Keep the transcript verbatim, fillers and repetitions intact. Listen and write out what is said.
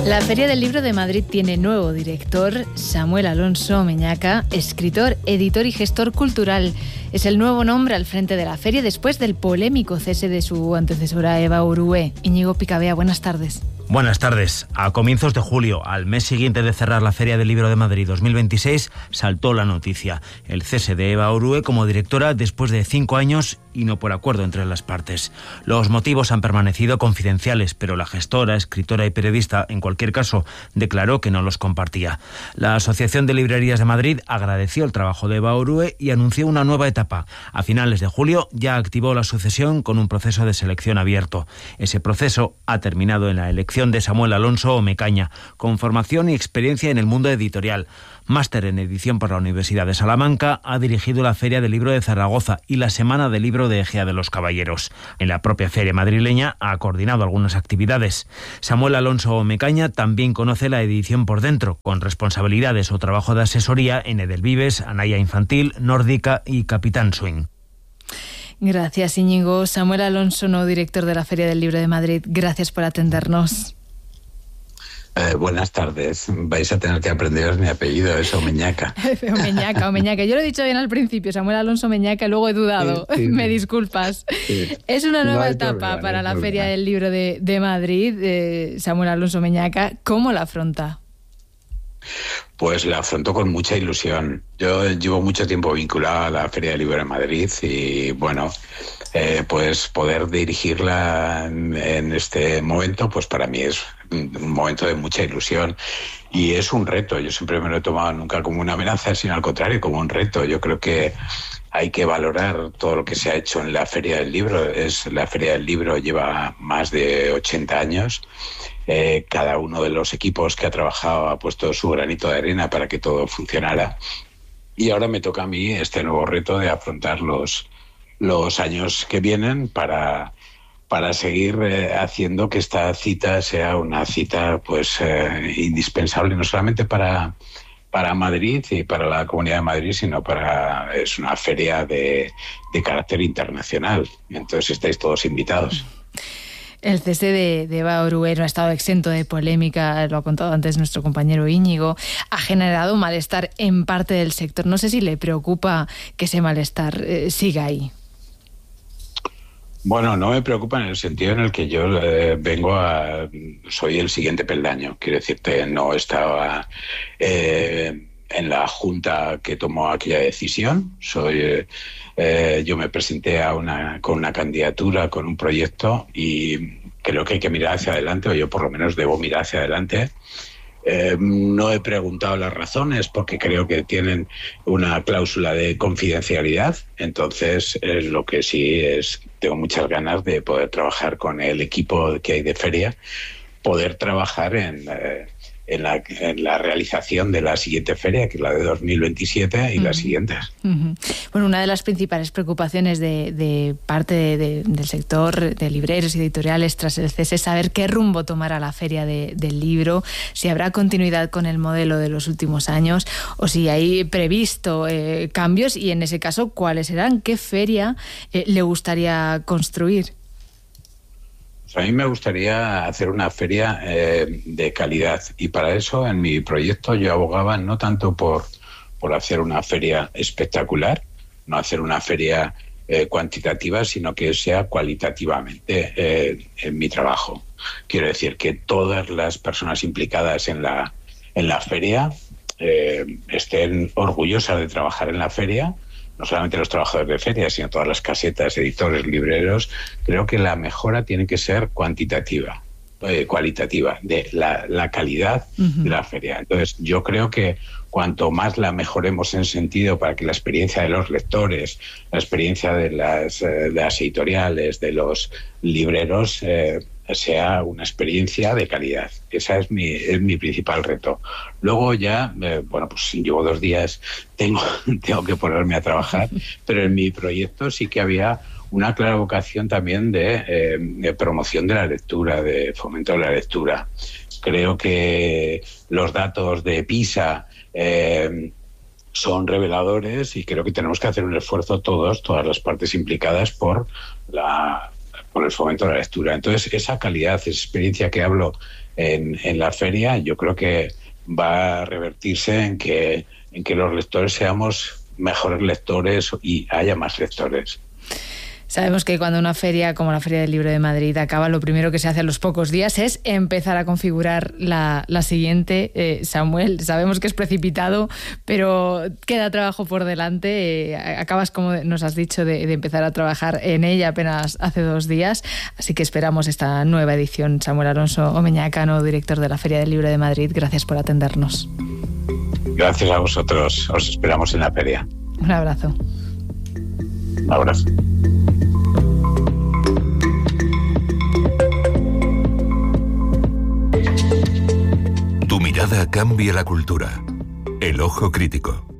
La Feria del Libro de Madrid tiene nuevo director, Samuel Alonso Meñaca, escritor, editor y gestor cultural. Es el nuevo nombre al frente de la feria después del polémico cese de su antecesora Eva Urue. Íñigo Picabea, buenas tardes. Buenas tardes. A comienzos de julio, al mes siguiente de cerrar la Feria del Libro de Madrid dos mil veintiséis, saltó la noticia. El cese de Eva Urue como directora después de cinco años y no por acuerdo entre las partes. Los motivos han permanecido confidenciales, pero la gestora, escritora y periodista, en cualquier caso, declaró que no los compartía. La Asociación de Librerías de Madrid agradeció el trabajo de Eva Urue y anunció una nueva etapa. A finales de julio ya activó la sucesión con un proceso de selección abierto. Ese proceso ha terminado en la elección de Samuel Alonso Mecaña, con formación y experiencia en el mundo editorial. Máster en edición por la Universidad de Salamanca, ha dirigido la Feria del Libro de Zaragoza y la Semana del Libro de Ejea de los Caballeros. En la propia feria madrileña ha coordinado algunas actividades. Samuel Alonso Mecaña también conoce la edición por dentro, con responsabilidades o trabajo de asesoría en Edelvives, Anaya Infantil, Nórdica y Capitán Swing. Gracias, Íñigo. Samuel Alonso, nuevo director de la Feria del Libro de Madrid. Gracias por atendernos. Eh, buenas tardes. Vais a tener que aprenderos mi apellido, es Omeñaca. Omeñaca, Omeñaca. Yo lo he dicho bien al principio, Samuel Alonso Meñaca, y luego he dudado. Sí, sí, Me disculpas. Sí. Es una nueva no etapa problema, para no la problema. Feria del Libro de, de Madrid. Eh, Samuel Alonso Meñaca, ¿cómo la afronta? Pues la afronto con mucha ilusión. Yo llevo mucho tiempo vinculado a la Feria del Libro de Madrid y, bueno, eh, pues poder dirigirla en, en este momento, pues para mí es un momento de mucha ilusión y es un reto. Yo siempre me lo he tomado nunca como una amenaza, sino al contrario, como un reto. Yo creo que hay que valorar todo lo que se ha hecho en la Feria del Libro. Es, la Feria del Libro lleva más de ochenta años. Eh, cada uno de los equipos que ha trabajado ha puesto su granito de arena para que todo funcionara. Y ahora me toca a mí este nuevo reto de afrontar los, los años que vienen para, para seguir eh, haciendo que esta cita sea una cita pues eh, indispensable, no solamente para... para Madrid y para la Comunidad de Madrid, sino para es una feria de, de carácter internacional. Entonces estáis todos invitados. El cese de, de Eva Urue no ha estado exento de polémica, lo ha contado antes nuestro compañero Íñigo. Ha generado malestar en parte del sector. No sé si le preocupa que ese malestar eh, siga ahí. Bueno, no me preocupa en el sentido en el que yo eh, vengo a... soy el siguiente peldaño. Quiero decirte, no estaba eh, en la junta que tomó aquella decisión. Soy eh, eh, yo me presenté a una con una candidatura, con un proyecto y creo que hay que mirar hacia adelante, o yo por lo menos debo mirar hacia adelante. Eh, no he preguntado las razones porque creo que tienen una cláusula de confidencialidad. Entonces, eh, lo que sí es, tengo muchas ganas de poder trabajar con el equipo que hay de feria, poder trabajar en, eh, en, la, en la realización de la siguiente feria, que es la de dos mil veintisiete y uh-huh. las siguientes. Uh-huh. Bueno, una de las principales preocupaciones de, de parte de, de, del sector de libreros y editoriales tras el cese es saber qué rumbo tomará la Feria de, del Libro, si habrá continuidad con el modelo de los últimos años o si hay previsto eh, cambios y, en ese caso, cuáles serán, qué feria eh, le gustaría construir. A mí me gustaría hacer una feria eh, de calidad y para eso en mi proyecto yo abogaba no tanto por, por hacer una feria espectacular, no hacer una feria eh, cuantitativa, sino que sea cualitativamente eh, en mi trabajo. Quiero decir que todas las personas implicadas en la, en la feria eh, estén orgullosas de trabajar en la feria. No solamente los trabajadores de feria, sino todas las casetas, editores, libreros. Creo que la mejora tiene que ser cuantitativa, eh, cualitativa, de la, la calidad uh-huh. de la feria. Entonces, yo creo que cuanto más la mejoremos en sentido para que la experiencia de los lectores, la experiencia de las, eh, de las editoriales, de los libreros, eh, sea una experiencia de calidad. Ese es mi, es mi principal reto. Luego ya, eh, bueno, pues llevo dos días, tengo, tengo que ponerme a trabajar, pero en mi proyecto sí que había una clara vocación también de, eh, de promoción de la lectura, de fomento de la lectura. Creo que los datos de PISA eh, son reveladores y creo que tenemos que hacer un esfuerzo todos, todas las partes implicadas por la por el fomento de la lectura. Entonces, esa calidad, esa experiencia que hablo en, en la feria, yo creo que va a revertirse en que, en que los lectores seamos mejores lectores y haya más lectores. Sabemos que cuando una feria como la Feria del Libro de Madrid acaba, lo primero que se hace a los pocos días es empezar a configurar la, la siguiente. Eh, Samuel, sabemos que es precipitado, pero queda trabajo por delante. Eh, acabas, como nos has dicho, de, de empezar a trabajar en ella apenas hace dos días. Así que esperamos esta nueva edición. Samuel Alonso Omeñacano, director de la Feria del Libro de Madrid, gracias por atendernos. Gracias a vosotros. Os esperamos en la feria. Un abrazo. Un abrazo. Tu mirada cambia la cultura. El ojo crítico.